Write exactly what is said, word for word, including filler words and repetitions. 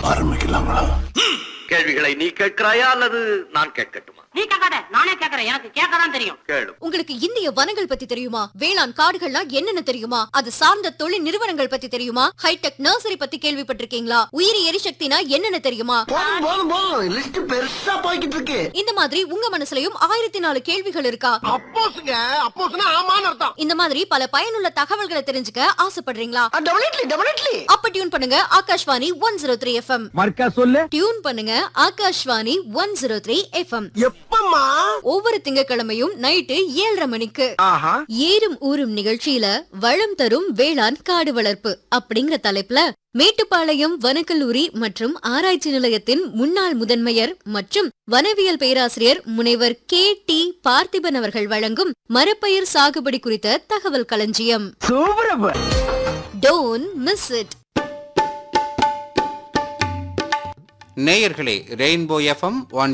ஆரம்பிக்கலாங்களா? கேள்விகளை நீ கேட்கிறாயா அல்லது நான் கேட்கட்டுமா? நீ கேட்காத, நானே கேக்குறேன். எனக்கு கேட்கதான் தெரியும். கேளு. உங்களுக்கு இந்திய வனங்கள் பத்தி தெரியுமா? வேளாண் காடுகள்னா என்னென்ன தெரியுமா? அது சார்ந்த தொழில் நிறுவனங்கள் பத்தி தெரியுமா? ஹைடெக் நர்சரி பத்தி கேள்விப்பட்டிருக்கீங்களா? உயிரி எரிசக்தினா என்னென்ன தெரியுமா? போதும் போதும் போதும், லிஸ்ட் பெருசா போய்கிட்டு இருக்கு. இந்த மாதிரி உங்க மனசுலயும் ஆயிரத்தி நாலு கேள்விகள் இருக்கா? அப்போஸ்ங்க, அப்போஸ்னா ஆமான்னு அர்த்தம். இந்த மாதிரி பல பயனுள்ள தகவல்களை தெரிஞ்சுக்க ஆசைப்படுறீங்களா? Definitely definitely. அப்ப டியூன் பண்ணுங்க Akashvani one zero three FM. மர்க்கா சொல்லு. டியூன் பண்ணுங்க Akashvani one zero three FM. எப்பம்மா? ஒவ்வொரு திங்கட்கிழமையும் நைட்டு ஏழரை மணிக்கு. ஆஹா. ஏறும் ஊரும் நிகழ்ச்சியில வளம் தரும் வேளாண் காடு வளர்ப்பு அப்படிங்கிற தலைப்புல மேட்டுப்பாளையம் வனக்கல்லூரி மற்றும் ஆராய்ச்சி நிலையத்தின் முன்னாள் முதன்மையர் மற்றும் வனவியல் பேராசிரியர் முனைவர் கே டி பார்த்திபன் அவர்கள் வழங்கும் மரப்பயிர் சாகுபடி குறித்த தகவல் களஞ்சியம். சூப்பர். Don't miss it. நேயர்களே, ரெயின்போ எஃப்எம் ஒன்